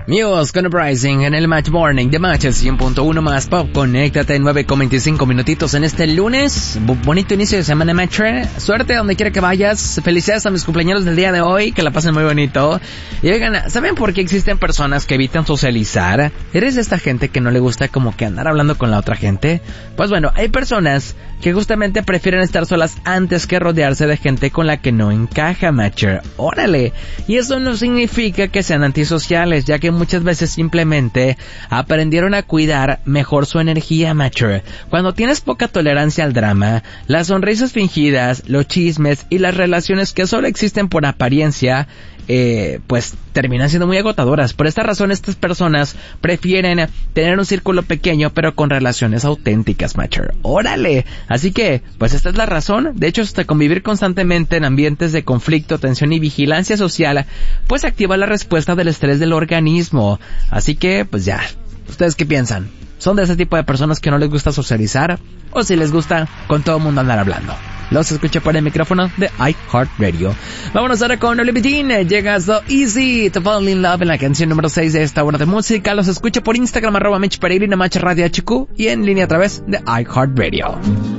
Muse con Uprising en el Match Morning de Match 100.1 más pop. Conéctate 9:25 minutitos en este lunes. Bonito inicio de semana, Matcher. Suerte donde quiera que vayas. Felicidades a mis cumpleaños del día de hoy. Que la pasen muy bonito. Y oigan, ¿saben por qué existen personas que evitan socializar? ¿Eres de esta gente que no le gusta como que andar hablando con la otra gente? Pues bueno, hay personas que justamente prefieren estar solas antes que rodearse de gente con la que no encaja, Matcher. ¡Órale! Y eso no significa que sean antisociales, ya que muchas veces simplemente aprendieron a cuidar mejor su energía, Matcher. Cuando tienes poca tolerancia al drama, las sonrisas fingidas, los chismes y las relaciones que solo existen por apariencia, pues terminan siendo muy agotadoras. Por esta razón, estas personas prefieren tener un círculo pequeño pero con relaciones auténticas, Matcher. ¡Órale! Así que, pues esta es la razón. De hecho, hasta convivir constantemente en ambientes de conflicto, tensión y vigilancia social, pues activa la respuesta del estrés del organismo. Así que, pues ya, ¿ustedes qué piensan? ¿Son de ese tipo de personas que no les gusta socializar? ¿O si les gusta con todo el mundo andar hablando? Los escuché por el micrófono de iHeartRadio. Vámonos ahora con Olivia Dean. Llega So Easy to Fall in Love en la canción número 6 de esta hora de música. Los escuché por Instagram, @MitchPereira, Match Radio HQ y en línea a través de iHeartRadio.